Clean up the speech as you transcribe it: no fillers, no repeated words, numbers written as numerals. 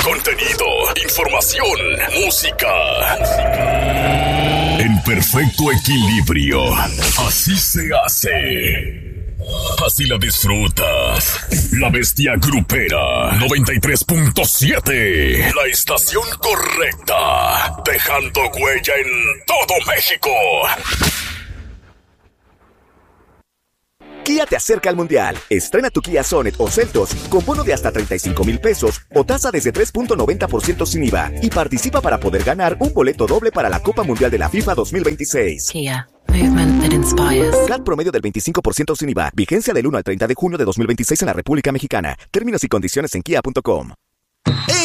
Contenido, información, música. En perfecto equilibrio. Así se hace. Así la disfrutas. La Bestia Grupera 93.7. La estación correcta. Dejando huella en todo México. Kia te acerca al Mundial. Estrena tu Kia Sonet o Seltos con bono de hasta 35,000 pesos o tasa desde 3.90% sin IVA. Y participa para poder ganar un boleto doble para la Copa Mundial de la FIFA 2026. Kia. Movement that inspires. CAT promedio del 25% sin IVA. Vigencia del 1 al 30 de junio de 2026 en la República Mexicana. Términos y condiciones en kia.com.